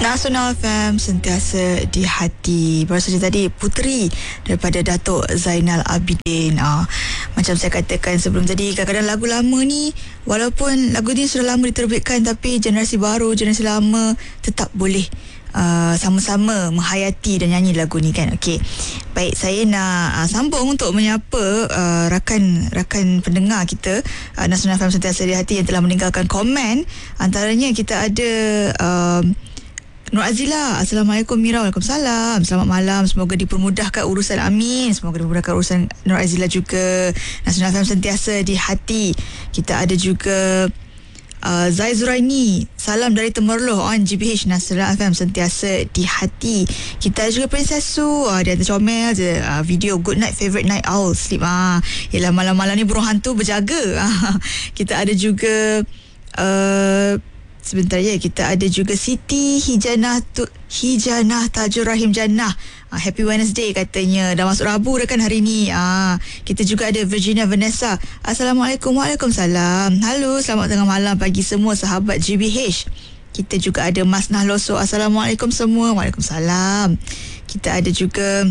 Nasional FM sentiasa di hati. Baru saja tadi Puteri daripada Datuk Zainal Abidin. Macam saya katakan sebelum tadi, kadang-kadang lagu lama ni, walaupun lagu ni sudah lama diterbitkan, tapi generasi baru, generasi lama tetap boleh sama-sama menghayati dan nyanyi lagu ni kan. Okey. Baik, saya nak sambung untuk menyapa rakan-rakan pendengar kita Nasional FM sentiasa di hati yang telah meninggalkan komen. Antaranya kita ada Nur Azila. Assalamualaikum Mira. Waalaikumsalam. Selamat malam. Semoga dipermudahkan urusan. Amin. Semoga dipermudahkan urusan Nur Azila juga. Nasional FM sentiasa di hati. Kita ada juga Zai Zuraini. Salam dari Temerloh on GBH. Nasional FM sentiasa di hati. Kita ada juga Princess Su. Dia ada comel je video Good Night Favorite Night Owl Sleep. Yelah, malam-malam ni burung hantu berjaga. Kita ada juga sebentar ya, kita ada juga Siti Hijanah Tajur Rahim Jannah. Happy Wednesday katanya. Dah masuk Rabu dah kan hari ni. Kita juga ada Virginia Vanessa. Assalamualaikum. Waalaikumsalam. Halo, selamat tengah malam pagi semua sahabat GBH. Kita juga ada Mas Nahloso. Assalamualaikum semua. Waalaikumsalam. Kita ada juga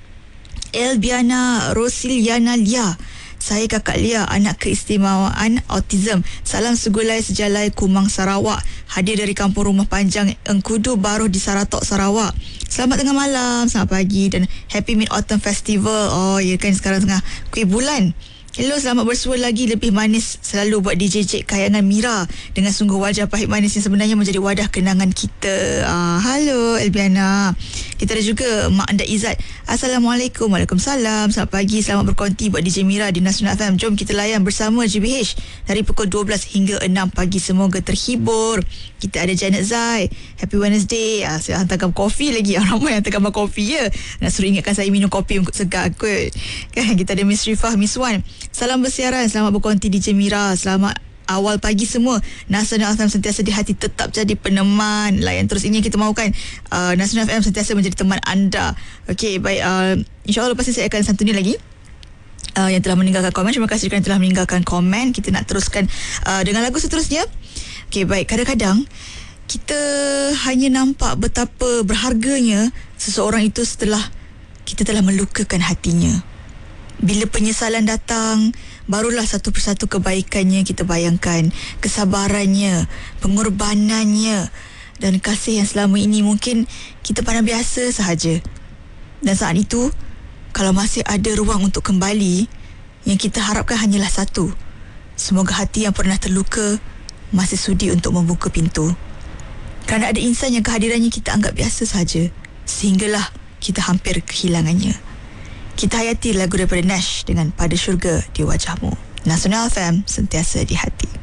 Elbiana Rosiliana Lia. Saya Kakak Lia, anak keistimewaan autism. Salam segulai sejalai Kumang Sarawak. Hadir dari Kampung Rumah Panjang Engkudu Baruh di Saratok, Sarawak. Selamat tengah malam, selamat pagi dan Happy Mid Autumn Festival. Oh ya kan, sekarang tengah kuih bulan. Hello, selamat bersua lagi. Lebih manis selalu buat DJ Cik Kayangan Mira dengan sungguh wajah pahit manis yang sebenarnya menjadi wadah kenangan kita. Halo Elbiana. Kita ada juga Mak Anda Izzat. Assalamualaikum. Waalaikumsalam. Selamat pagi. Selamat berkonti buat DJ Mira di Nasional FM. Jom kita layan bersama GBH dari pukul 12 hingga 6 pagi. Semoga terhibur. Kita ada Janet Zai. Happy Wednesday. Saya hantarkan kopi lagi. Ramai yang hantarkan kopi ya. Nak suruh ingatkan saya minum kopi untuk segar kot. Kan? Kita ada Miss Rifah, Miss Wan. Salam bersiaran, selamat berkonti DJ Mira. Selamat awal pagi semua. Nasional FM sentiasa di hati, tetap jadi peneman. Layan terus, ini yang kita mahukan. Nasional FM sentiasa menjadi teman anda. Okey, baik. InsyaAllah pasti saya akan santuni lagi yang telah meninggalkan komen. Terima kasih kerana telah meninggalkan komen. Kita nak teruskan dengan lagu seterusnya. Okey, baik. Kadang-kadang kita hanya nampak betapa berharganya seseorang itu setelah kita telah melukakan hatinya. Bila penyesalan datang, barulah satu persatu kebaikannya kita bayangkan, kesabarannya, pengorbanannya dan kasih yang selama ini mungkin kita pandang biasa sahaja. Dan saat itu, kalau masih ada ruang untuk kembali, yang kita harapkan hanyalah satu. Semoga hati yang pernah terluka masih sudi untuk membuka pintu. Kerana ada insan yang kehadirannya kita anggap biasa sahaja, sehinggalah kita hampir kehilangannya. Kita hayati lagu daripada Nash dengan Pada Syurga di Wajahmu. Nasional FM sentiasa di hati.